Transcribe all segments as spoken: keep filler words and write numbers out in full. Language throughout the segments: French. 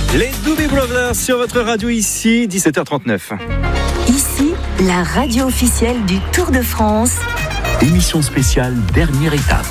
Les Doobie Brothers sur votre radio ici, dix-sept heures trente-neuf. Ici, la radio officielle du Tour de France. Émission spéciale, dernière étape.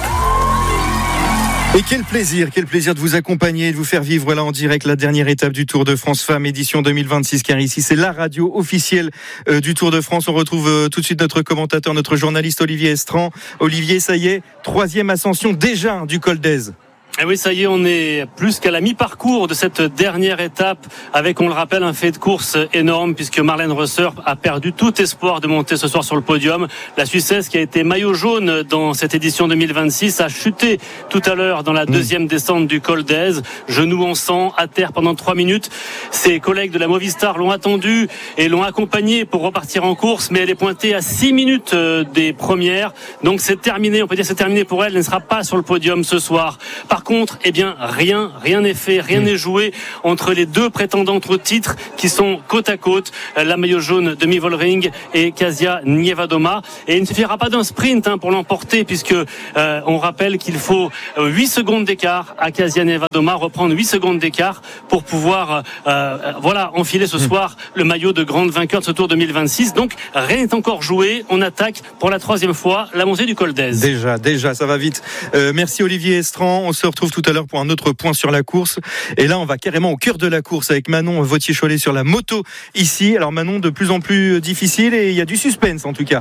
Et quel plaisir, quel plaisir de vous accompagner, de vous faire vivre là en direct la dernière étape du Tour de France Femmes édition deux mille vingt-six, car ici c'est la radio officielle euh, du Tour de France. On retrouve euh, tout de suite notre commentateur, notre journaliste Olivier Estran. Olivier, ça y est, troisième ascension déjà du Col d'Èze. Et oui, ça y est, on est plus qu'à la mi-parcours de cette dernière étape avec, on le rappelle, un fait de course énorme puisque Marlène Rösser a perdu tout espoir de monter ce soir sur le podium. La Suissesse, qui a été maillot jaune dans cette édition deux mille vingt-six, a chuté tout à l'heure dans la deuxième mmh. descente du Col d'Èze, genou en sang, à terre pendant trois minutes. Ses collègues de la Movistar l'ont attendue et l'ont accompagnée pour repartir en course, mais elle est pointée à six minutes des premières. Donc c'est terminé, on peut dire c'est terminé pour elle. Elle ne sera pas sur le podium ce soir. Par contre, eh bien, rien, rien n'est fait, rien n'est joué entre les deux prétendantes au titre qui sont côte à côte, la maillot jaune de Demi Vollering et Kasia Niewiadoma. Et il ne suffira pas d'un sprint hein, pour l'emporter, puisque euh, on rappelle qu'il faut huit secondes d'écart à Kasia Niewiadoma, reprendre huit secondes d'écart pour pouvoir, euh, voilà, enfiler ce soir le maillot de grande vainqueur de ce Tour deux mille vingt-six. Donc, rien n'est encore joué. On attaque pour la troisième fois la montée du Col d'Èze. Déjà, déjà, ça va vite. Euh, merci Olivier Estran. On se retrouve tout à l'heure pour un autre point sur la course. Et là, on va carrément au cœur de la course avec Manon Vauthier-Cholet sur la moto ici. Alors Manon, de plus en plus difficile et il y a du suspense en tout cas.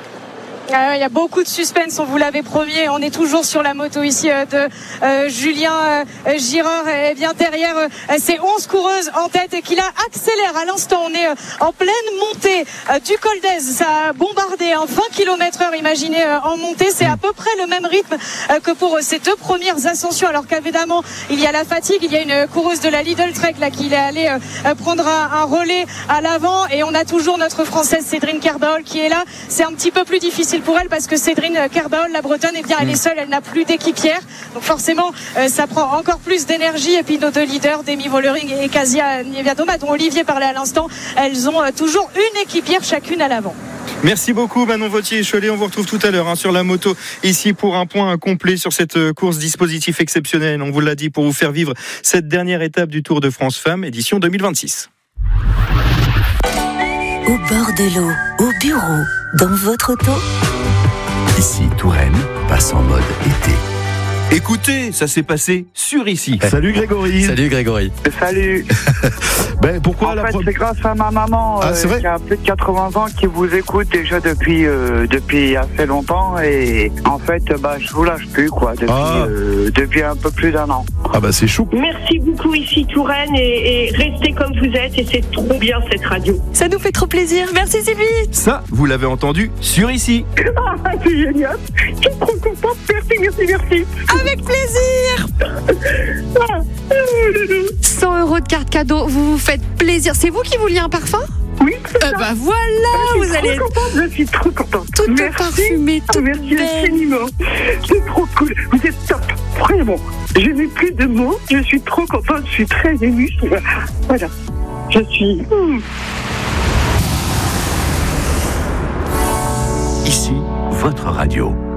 Il y a beaucoup de suspense, on vous l'avait promis. On est toujours sur la moto ici de euh, Julien euh, Girard. Et bien derrière, euh, c'est onze coureuses en tête et qui la accélère à l'instant. On est euh, en pleine montée euh, du Col d'Èze. Ça a bombardé hein, vingt kilomètres heure, imaginez, euh, en montée. C'est à peu près le même rythme euh, que pour euh, ces deux premières ascensions. Alors qu'évidemment, il y a la fatigue. Il y a une coureuse de la Lidl Trek là, qui est allée euh, prendre un, un relais à l'avant. Et on a toujours notre Française Cédrine Kerbaol qui est là. C'est un petit peu plus difficile pour elle parce que Cédrine Kerbaol, la bretonne, eh bien, elle est seule, elle n'a plus d'équipière, donc forcément euh, ça prend encore plus d'énergie. Et puis nos deux leaders, Demi Vollering et Kasia Niewiadoma, dont Olivier parlait à l'instant, elles ont euh, toujours une équipière chacune à l'avant. Merci beaucoup Manon Vauthier-Cholet. On vous retrouve tout à l'heure hein, sur la moto ici pour un point complet sur cette course dispositif exceptionnel. On vous l'a dit, pour vous faire vivre cette dernière étape du Tour de France Femmes édition deux mille vingt-six. Au bord de l'eau, au bureau, dans votre auto. Ici, Touraine passe en mode été. Écoutez, ça s'est passé sur ici. Salut Grégory. Salut Grégory. Salut. Ben pourquoi en la fait, pro... c'est grâce à ma maman ah, euh, qui a plus de quatre-vingts ans qui vous écoute déjà depuis euh, depuis assez longtemps et en fait bah je vous lâche plus quoi depuis ah. euh, depuis un peu plus d'un an. Ah bah c'est chou. Merci beaucoup ici Touraine et, et restez comme vous êtes et c'est trop bien cette radio. Ça nous fait trop plaisir. Merci Sylvie. Ça, vous l'avez entendu sur ici. Ah c'est génial. Je suis trop contente. Merci, merci, merci. Avec plaisir. cent euros de carte cadeau, vous vous faites plaisir. C'est vous qui vouliez un parfum ? Oui, c'est euh, ça. Bah voilà, je vous suis allez trop contente, je suis trop contente. Toute merci. parfumée, toute merci belle. Infiniment. C'est trop cool. Vous êtes top. Vraiment. Je n'ai plus de mots. Je suis trop contente. Je suis très émue. Voilà. Je suis... Hmm. Ici, votre radio.